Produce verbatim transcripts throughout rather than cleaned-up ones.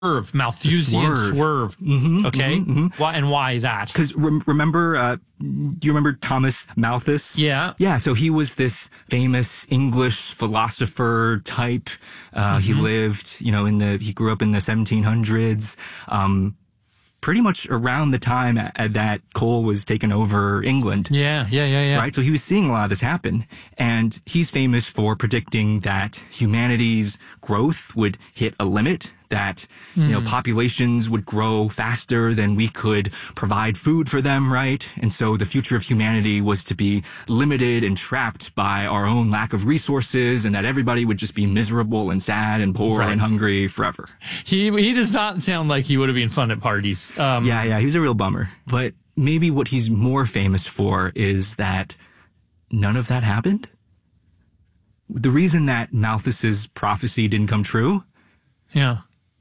Swerve, Malthusian swerve. swerve. Mm-hmm, okay. Mm-hmm, mm-hmm. Why, and why that? Because rem- remember, uh, do you remember Thomas Malthus? Yeah. Yeah. So he was this famous English philosopher type. Uh, mm-hmm. He lived, you know, in the, he grew up in the seventeen hundreds. Um, pretty much around the time at, at that coal was taken over England. Yeah, yeah, yeah, yeah. Right? So he was seeing a lot of this happen. And he's famous for predicting that humanity's growth would hit a limit, that, mm. you know, populations would grow faster than we could provide food for them, right? And so the future of humanity was to be limited and trapped by our own lack of resources, and that everybody would just be miserable and sad and poor right. and hungry forever. He he does not sound like he would have been fun at parties. Um, yeah, yeah, he was a real bummer. But maybe what he's more famous for is that none of that happened. The reason that Malthus's prophecy didn't come true, yeah,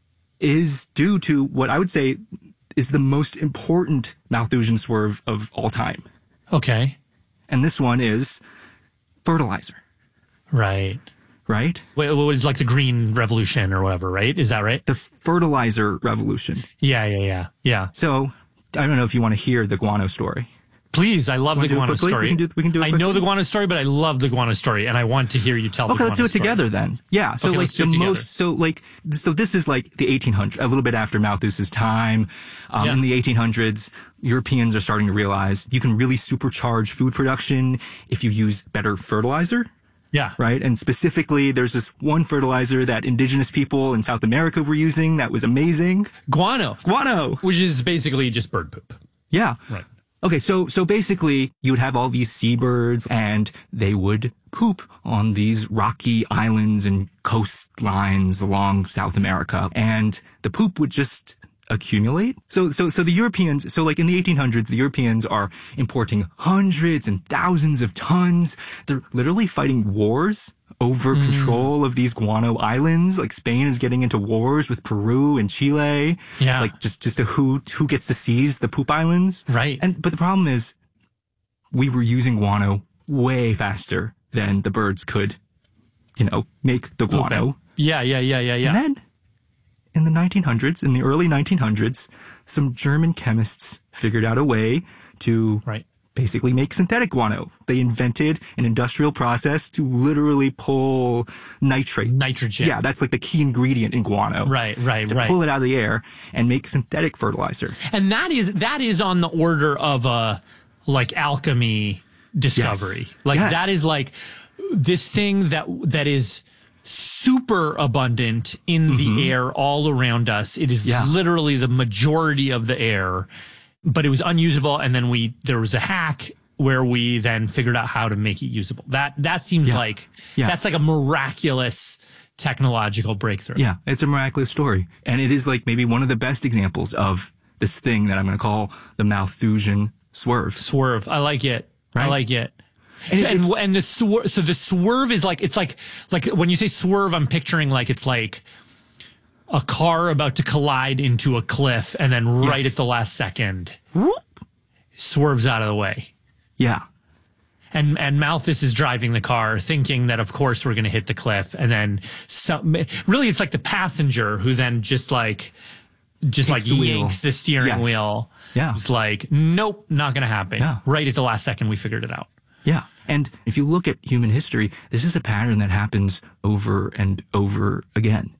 is due to what I would say is the most important Malthusian swerve of all time. Okay. And this one is fertilizer. Right. Right? Wait, it was like the Green Revolution or whatever, right? Is that right? The fertilizer revolution. Yeah, yeah, yeah, yeah. So, I don't know if you want to hear the guano story. Please, I love the guano story. We can do, we can do it I quickly. know the guano story, but I love the guano story, and I want to hear you tell the Okay, guano let's do it story. together then. Yeah, so okay, like let's do the it together. most, so like, so this is like the eighteen hundreds, a little bit after Malthus's time. Um, Yeah. In the eighteen hundreds, Europeans are starting to realize you can really supercharge food production if you use better fertilizer. Yeah. Right. And specifically, there's this one fertilizer that indigenous people in South America were using that was amazing. Guano. Guano. Which is basically just bird poop. Yeah. Right. Okay, so so basically, you would have all these seabirds, and they would poop on these rocky islands and coastlines along South America, and the poop would just accumulate. So so so the Europeans, so like in the eighteen hundreds, the Europeans are importing hundreds and thousands of tons. They're literally fighting wars over mm. control of these guano islands. Like Spain is getting into wars with Peru and Chile. Yeah. Like just, just a who, who gets to seize the poop islands. Right. And, but the problem is we were using guano way faster than the birds could, you know, make the guano. Okay. Yeah, yeah, yeah, yeah, yeah. And then in the nineteen hundreds, in the early nineteen hundreds, some German chemists figured out a way to right. basically make synthetic guano. They invented an industrial process to literally pull nitrate. Nitrogen. Yeah, that's like the key ingredient in guano. Right, right, to right. pull it out of the air and make synthetic fertilizer. And that is that is on the order of a like alchemy discovery. Yes. Like yes. that is like this thing that that is super abundant in mm-hmm. the air all around us. It is yeah. literally the majority of the air. But it was unusable, and then we there was a hack where we then figured out how to make it usable. That that seems yeah. like yeah. that's like a miraculous technological breakthrough. Yeah, it's a miraculous story, and it is like maybe one of the best examples of this thing that I'm going to call the Malthusian swerve. Swerve, I like it. Right? I like it. And, so, and, it's, and the swerve, so the swerve is like it's like like when you say swerve, I'm picturing like it's like a car about to collide into a cliff, and then right yes. at the last second, whoop, swerves out of the way. Yeah. And and Malthus is driving the car, thinking that of course we're going to hit the cliff, and then some. Really, it's like the passenger who then just like, just Takes like the yanks wheel. the steering Yes. wheel. Yeah. It's like, nope, not going to happen. Yeah. Right at the last second, we figured it out. Yeah. And if you look at human history, this is a pattern that happens over and over again.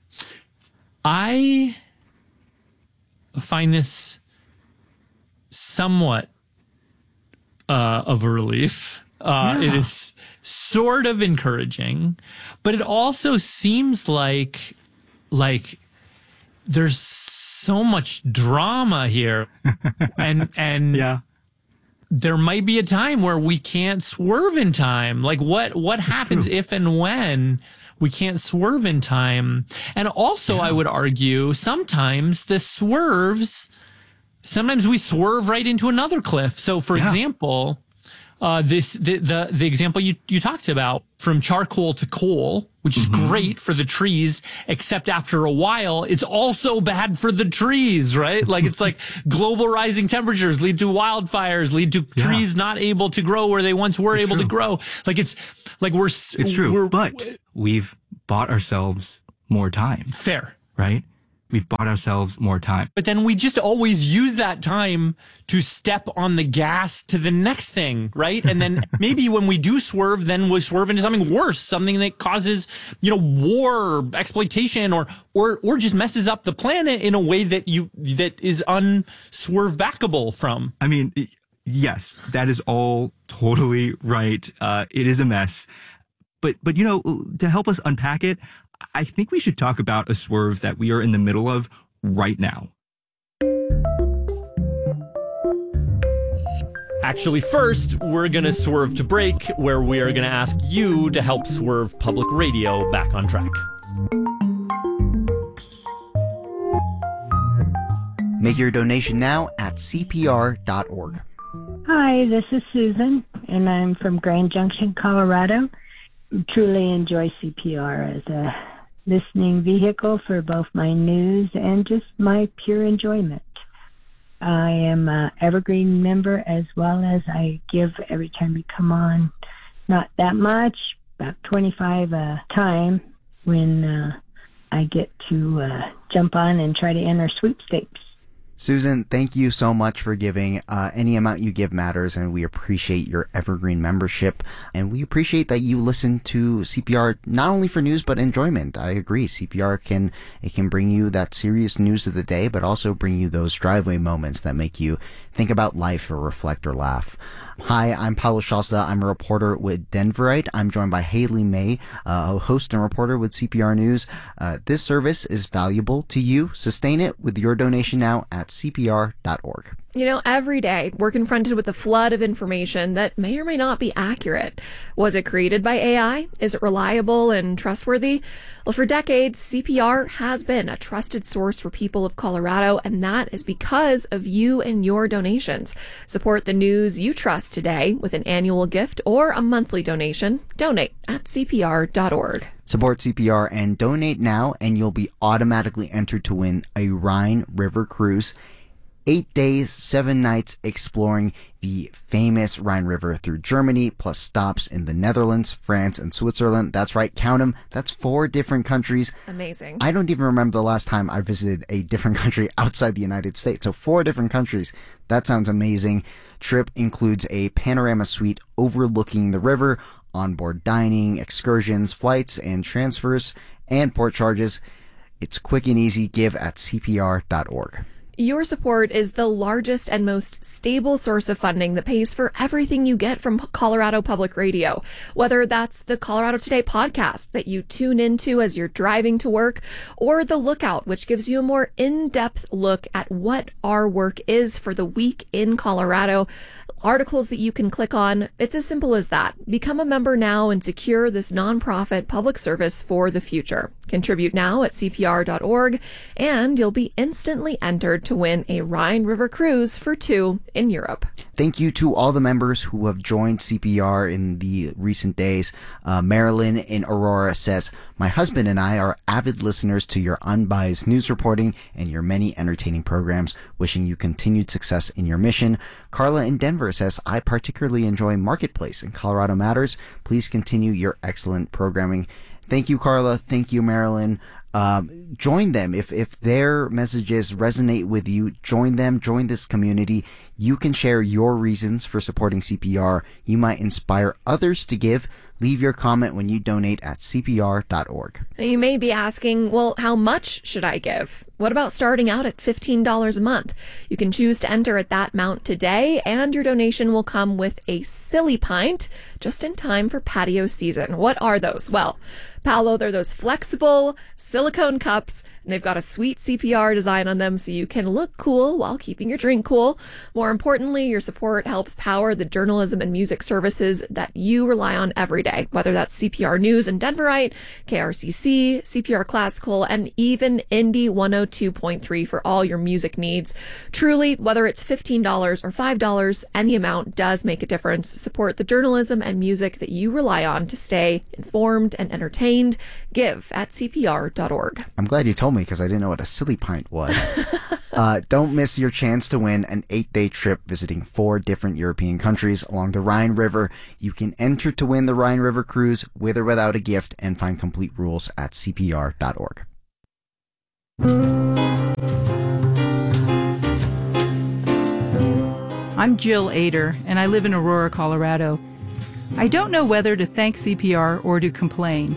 I find this somewhat uh, of a relief. Uh, Yeah. It is sort of encouraging, but it also seems like like there's so much drama here, and and Yeah. there might be a time where we can't swerve in time. Like what what happens true. if and when we can't swerve in time? And also, Yeah. I would argue sometimes the swerves, sometimes we swerve right into another cliff. So, for Yeah. example, uh, this the, the the example you you talked about from charcoal to coal, which is Mm-hmm. great for the trees, except after a while, it's also bad for the trees, right? Like it's like global rising temperatures lead to wildfires, lead to Yeah. trees not able to grow where they once were It's able true. to grow. Like it's like we're It's true. We're, but we've bought ourselves more time, fair. right? we've bought ourselves more time. But then we just always use that time to step on the gas to the next thing, right? And then maybe when we do swerve, then we swerve into something worse, something that causes, you know, war, exploitation, or or or just messes up the planet in a way that you that is unswerve-backable from. I mean, yes, that is all totally right. Uh, it is a mess. But but you know, to help us unpack it, I think we should talk about a swerve that we are in the middle of right now. Actually, first, we're going to swerve to break, where we are going to ask you to help swerve public radio back on track. Make your donation now at C P R dot org. Hi, this is Susan, and I'm from Grand Junction, Colorado. Truly enjoy C P R as a listening vehicle for both my news and just my pure enjoyment. I am an Evergreen member, as well as I give every time we come on. Not that much, about twenty-five a time, when uh, I get to uh, jump on and try to enter sweepstakes. Susan, thank you so much for giving. Uh, any amount you give matters, and we appreciate your Evergreen membership. And we appreciate that you listen to C P R not only for news, but enjoyment. I agree. C P R can, it can bring you that serious news of the day, but also bring you those driveway moments that make you think about life or reflect or laugh. Hi, I'm Paulo Shasta. I'm a reporter with Denverite. I'm joined by Haley May, uh, a host and reporter with C P R News. Uh, this service is valuable to you. Sustain it with your donation now at C P R dot org. You know, every day we're confronted with a flood of information that may or may not be accurate. Was it created by A I? Is it reliable and trustworthy? Well, for decades, C P R has been a trusted source for people of Colorado, and that is because of you and your donations. Support the news you trust today with an annual gift or a monthly donation. Donate at C P R dot org. Support C P R and donate now, and you'll be automatically entered to win a Rhine River cruise. Eight days, seven nights exploring the famous Rhine River through Germany, plus stops in the Netherlands, France, and Switzerland. That's right, count them. That's four different countries. Amazing. I don't even remember the last time I visited a different country outside the United States. So four different countries. That sounds amazing. Trip includes a panorama suite overlooking the river, onboard dining, excursions, flights, and transfers, and port charges. It's quick and easy. Give at C P R dot org. Your support is the largest and most stable source of funding that pays for everything you get from Colorado Public Radio. Whether that's the Colorado Today podcast that you tune into as you're driving to work, or The Lookout, which gives you a more in-depth look at what our work is for the week in Colorado. Articles that you can click on. It's as simple as that. Become a member now and secure this nonprofit public service for the future. Contribute now at C P R dot org, and you'll be instantly entered to win a Rhine River cruise for two in Europe. Thank you to all the members who have joined C P R in the recent days. Uh, Marilyn in Aurora says, "My husband and I are avid listeners to your unbiased news reporting and your many entertaining programs. Wishing you continued success in your mission." Carla in Denver says, "I particularly enjoy Marketplace and Colorado Matters. Please continue your excellent programming." Thank you, Carla. Thank you, Marilyn. Um, join them. If, if their messages resonate with you, join them, join this community. You can share your reasons for supporting C P R. You might inspire others to give. Leave your comment when you donate at C P R dot org. You may be asking, well, how much should I give? What about starting out at fifteen dollars a month? You can choose to enter at that amount today, and your donation will come with a Silly Pint just in time for patio season. What are those? Well, Paolo, they're those flexible silicone cups, and they've got a sweet C P R design on them so you can look cool while keeping your drink cool. More importantly, your support helps power the journalism and music services that you rely on every day, whether that's C P R News and Denverite, K R C C, C P R Classical, and even Indie one oh two point three for all your music needs. Truly, whether it's fifteen dollars or five dollars, any amount does make a difference. Support the journalism and music that you rely on to stay informed and entertained. Give at C P R dot org. I'm glad you told me because I didn't know what a Silly Pint was. uh, don't miss your chance to win an eight-day trip visiting four different European countries along the Rhine River. You can enter to win the Rhine River cruise with or without a gift, and find complete rules at C P R dot org. I'm Jill Ader, and I live in Aurora, Colorado. I don't know whether to thank C P R or to complain.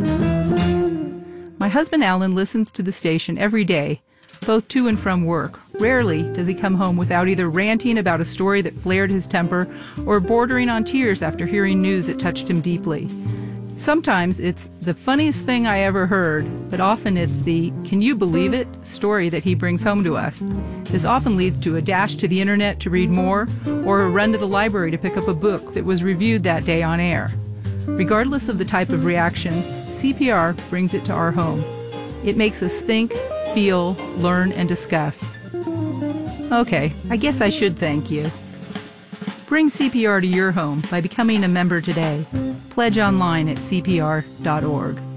My husband Alan listens to the station every day, both to and from work. Rarely does he come home without either ranting about a story that flared his temper or bordering on tears after hearing news that touched him deeply. Sometimes it's the funniest thing I ever heard, but often it's the "can you believe it" story that he brings home to us. This often leads to a dash to the internet to read more, or a run to the library to pick up a book that was reviewed that day on air. Regardless of the type of reaction, C P R brings it to our home. It makes us think, feel, learn, and discuss. Okay, I guess I should thank you. Bring C P R to your home by becoming a member today. Pledge online at C P R dot org.